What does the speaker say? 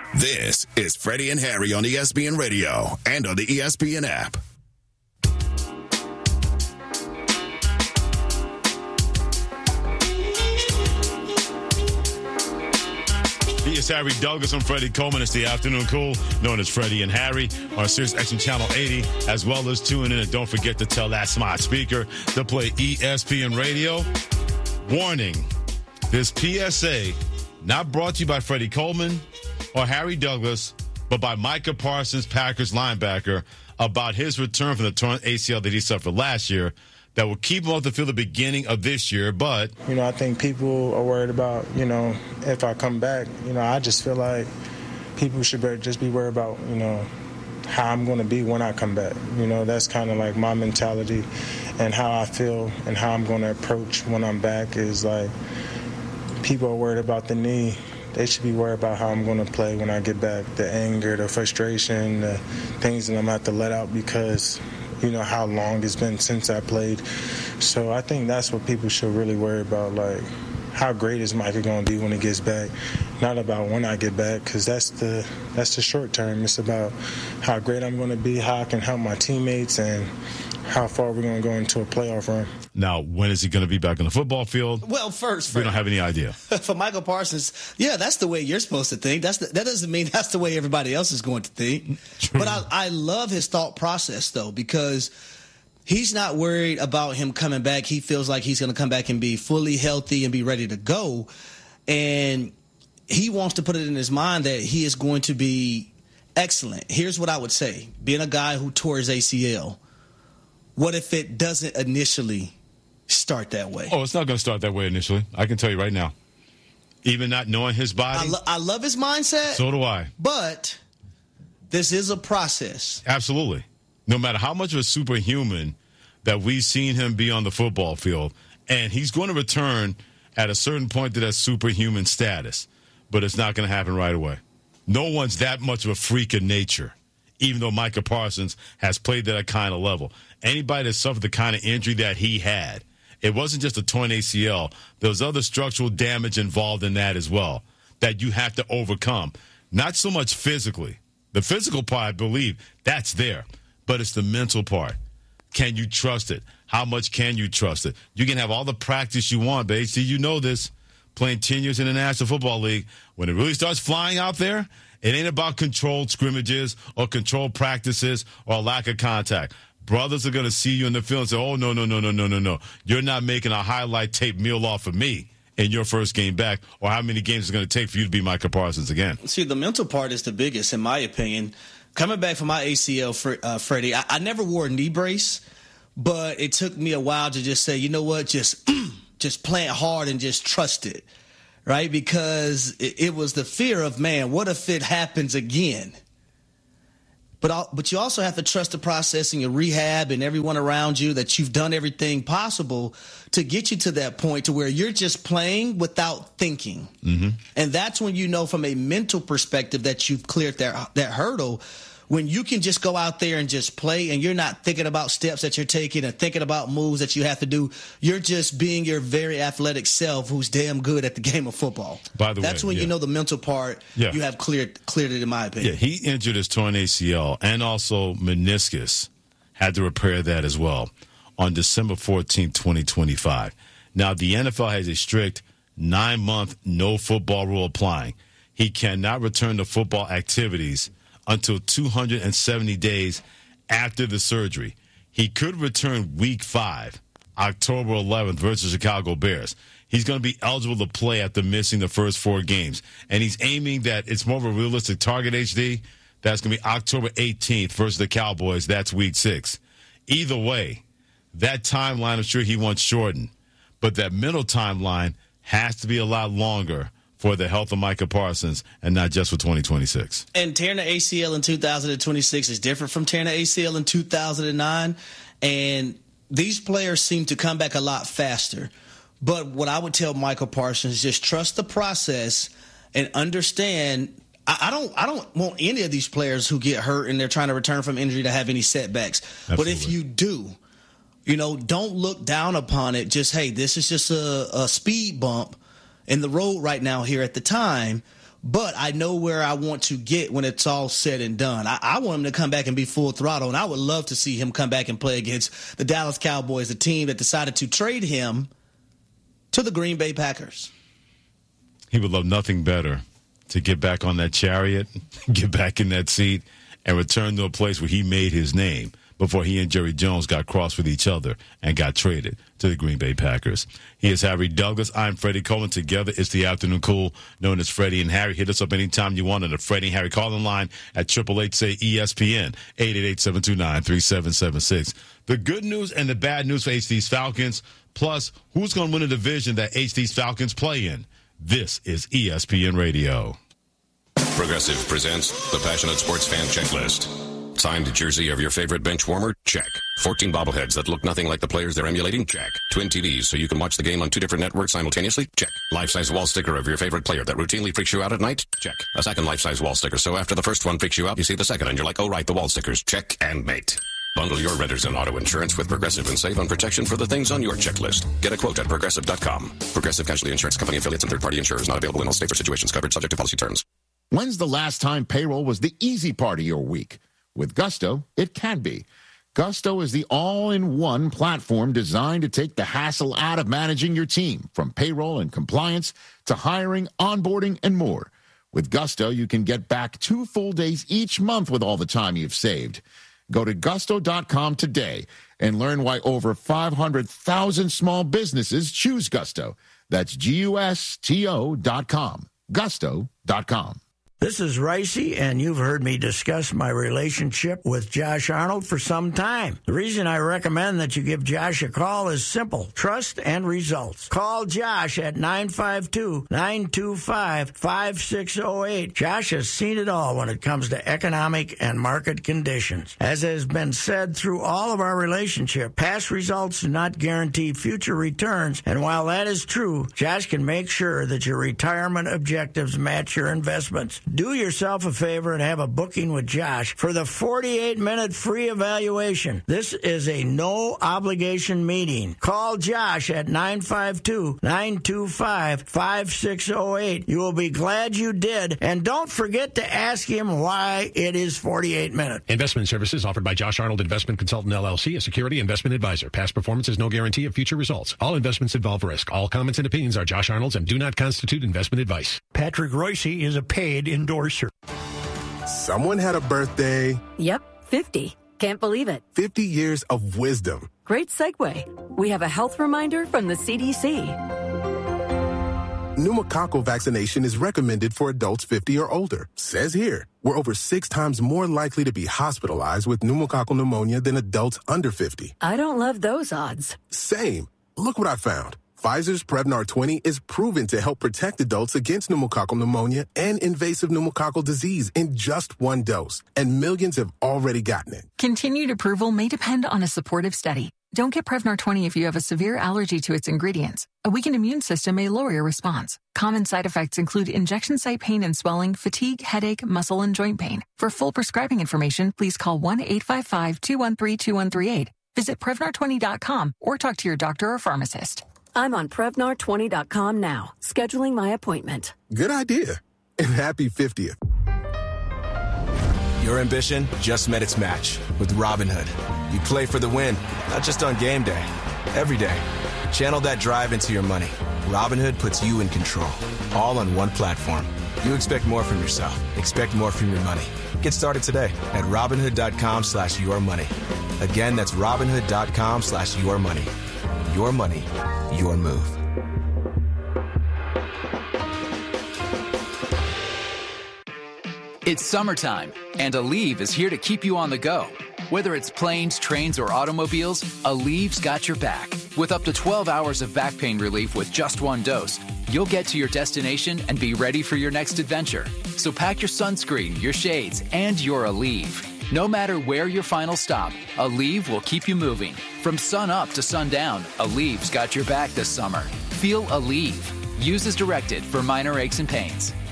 This is Freddie and Harry on ESPN Radio and on the ESPN app. He is Harry Douglas. I'm Freddie Coleman. It's the Afternoon Cool, known as Freddie and Harry, on Sirius XM Channel 80, as well as tune in. And don't forget to tell that smart speaker to play ESPN Radio. Warning, this PSA not brought to you by Freddie Coleman or Harry Douglas, but by Micah Parsons, Packers linebacker, about his return from the torn ACL that he suffered last year that will keep him off the field at the beginning of this year. But, I think people are worried about, if I come back. I just feel like people should just be worried about, how I'm going to be when I come back. That's kind of like my mentality, and how I feel and how I'm going to approach when I'm back is like, people are worried about the knee. They should be worried about how I'm going to play when I get back. The anger, the frustration, the things that I'm going to have to let out because, how long it's been since I played. So I think that's what people should really worry about, like, how great is Micah going to be when he gets back? Not about when I get back, because that's the short term. It's about how great I'm going to be, how I can help my teammates, and how far we're going to go into a playoff run. Now, when is he going to be back on the football field? Well, first, we don't have any idea. For Michael Parsons, yeah, that's the way you're supposed to think. That doesn't mean that's the way everybody else is going to think. True. But I love his thought process, though, because he's not worried about him coming back. He feels like he's going to come back and be fully healthy and be ready to go. And he wants to put it in his mind that he is going to be excellent. Here's what I would say. Being a guy who tore his ACL, what if it doesn't initially start that way? Oh, it's not going to start that way initially. I can tell you right now. Even not knowing his body. I love his mindset. So do I. But this is a process. Absolutely. No matter how much of a superhuman that we've seen him be on the football field, and he's going to return at a certain point to that superhuman status, but it's not going to happen right away. No one's that much of a freak of nature, even though Micah Parsons has played at that kind of level. Anybody that suffered the kind of injury that he had, it wasn't just a torn ACL. There was other structural damage involved in that as well that you have to overcome. Not so much physically. The physical part, I believe, that's there. But it's the mental part. Can you trust it? How much can you trust it? You can have all the practice you want, but HC, you know this, playing 10 years in the National Football League, when it really starts flying out there, it ain't about controlled scrimmages or controlled practices or lack of contact. Brothers are going to see you in the field and say, oh, no. You're not making a highlight tape meal off of me in your first game back, or how many games it's going to take for you to be Micah Parsons again. See, the mental part is the biggest, in my opinion. Coming back from my ACL, Freddie, I never wore a knee brace, but it took me a while to just say, you know what, just play it hard and just trust it, right? Because it was the fear of, man, what if it happens again? But you also have to trust the process and your rehab and everyone around you that you've done everything possible to get you to that point to where you're just playing without thinking. Mm-hmm. And that's when you know from a mental perspective that you've cleared that hurdle, when you can just go out there and just play and you're not thinking about steps that you're taking and thinking about moves that you have to do. You're just being your very athletic self who's damn good at the game of football. By the way, that's when you know the mental part you have cleared it, in my opinion. Yeah, he injured his torn ACL and also meniscus. Had to repair that as well on December 14th, 2025. Now, the NFL has a strict 9-month no football rule applying. He cannot return to football activities until 270 days after the surgery. He could return week 5, October 11th versus Chicago Bears. He's going to be eligible to play after missing the first 4 games. And he's aiming that it's more of a realistic target, HD. That's going to be October 18th versus the Cowboys. That's week 6. Either way, that timeline, I'm sure he wants shortened. But that middle timeline has to be a lot longer for the health of Micah Parsons and not just for 2026. And tearing the ACL in 2026 is different from tearing the ACL in 2009. And these players seem to come back a lot faster. But what I would tell Michael Parsons is just trust the process and understand. I don't want any of these players who get hurt and they're trying to return from injury to have any setbacks. Absolutely. But if you do, don't look down upon it. Just, hey, this is just a speed bump in the road right now here at the time. but I know where I want to get when it's all said and done. I want him to come back and be full throttle, and I would love to see him come back and play against the Dallas Cowboys, a team that decided to trade him to the Green Bay Packers. He would love nothing better to get back on that chariot, get back in that seat, and return to a place where he made his name before he and Jerry Jones got crossed with each other and got traded to the Green Bay Packers. He is Harry Douglas. I'm Freddie Coleman. Together, it's the Afternoon Cool, known as Freddie and Harry. Hit us up anytime you want on the Freddie and Harry calling line at 888-SAY-ESPN, 888-729-3776. The good news and the bad news for HD's Falcons, plus who's going to win a division that HD's Falcons play in. This is ESPN Radio. Progressive presents the Passionate Sports Fan Checklist. Signed jersey of your favorite bench warmer? Check. 14 bobbleheads that look nothing like the players they're emulating? Check. Twin TVs so you can watch the game on 2 different networks simultaneously? Check. Life-size wall sticker of your favorite player that routinely freaks you out at night? Check. A second life-size wall sticker so after the first one freaks you out, you see the second and you're like, oh right, the wall stickers. Check and mate. Bundle your renters and auto insurance with Progressive and save on protection for the things on your checklist. Get a quote at Progressive.com. Progressive Casualty Insurance Company affiliates and third-party insurers not available in all states or situations. Coverage subject to policy terms. When's the last time payroll was the easy part of your week? With Gusto, it can be. Gusto is the all-in-one platform designed to take the hassle out of managing your team, from payroll and compliance to hiring, onboarding, and more. With Gusto, you can get back 2 full days each month with all the time you've saved. Go to gusto.com today and learn why over 500,000 small businesses choose Gusto. That's GUSTO.com. Gusto.com. This is Ricey, and you've heard me discuss my relationship with Josh Arnold for some time. The reason I recommend that you give Josh a call is simple: trust and results. Call Josh at 952-925-5608. Josh has seen it all when it comes to economic and market conditions. As has been said through all of our relationship, past results do not guarantee future returns, and while that is true, Josh can make sure that your retirement objectives match your investments. Do yourself a favor and have a booking with Josh for the 48-minute free evaluation. This is a no-obligation meeting. Call Josh at 952-925-5608. You will be glad you did, and don't forget to ask him why it is 48 minutes. Investment services offered by Josh Arnold Investment Consultant, LLC, a security investment advisor. Past performance is no guarantee of future results. All investments involve risk. All comments and opinions are Josh Arnold's and do not constitute investment advice. Patrick Royce is a paid endorser. Someone had a birthday. Yep, 50. Can't believe it. 50 years of wisdom. Great segue. We have a health reminder from the CDC. Pneumococcal vaccination is recommended for adults 50 or older. Says here, we're over 6 times more likely to be hospitalized with pneumococcal pneumonia than adults under 50. I don't love those odds. Same. Look what I found. Pfizer's Prevnar 20 is proven to help protect adults against pneumococcal pneumonia and invasive pneumococcal disease in just 1 dose, and millions have already gotten it. Continued approval may depend on a supportive study. Don't get Prevnar 20 if you have a severe allergy to its ingredients. A weakened immune system may lower your response. Common side effects include injection site pain and swelling, fatigue, headache, muscle, and joint pain. For full prescribing information, please call 1-855-213-2138. Visit Prevnar20.com or talk to your doctor or pharmacist. I'm on Prevnar20.com now, scheduling my appointment. Good idea. And happy 50th. Your ambition just met its match with Robinhood. You play for the win, not just on game day, every day. Channel that drive into your money. Robinhood puts you in control, all on one platform. You expect more from yourself. Expect more from your money. Get started today at Robinhood.com/yourmoney. Again, that's Robinhood.com/yourmoney. Your money, your move. It's summertime, and Aleve is here to keep you on the go. Whether it's planes, trains, or automobiles, Aleve's got your back. With up to 12 hours of back pain relief with just 1 dose, you'll get to your destination and be ready for your next adventure. So pack your sunscreen, your shades, and your Aleve. No matter where your final stop, Aleve will keep you moving. From sun up to sundown, Aleve's got your back this summer. Feel Aleve. Use as directed for minor aches and pains.